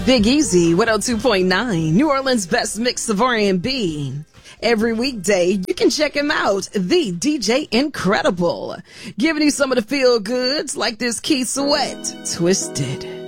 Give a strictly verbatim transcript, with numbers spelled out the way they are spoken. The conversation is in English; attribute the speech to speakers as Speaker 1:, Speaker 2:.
Speaker 1: Big Easy, one oh two point nine, New Orleans' best mix of R and B. Every weekday, you can check him out, the D J Incredible, giving you some of the feel goods like this Keith Sweat, Twisted.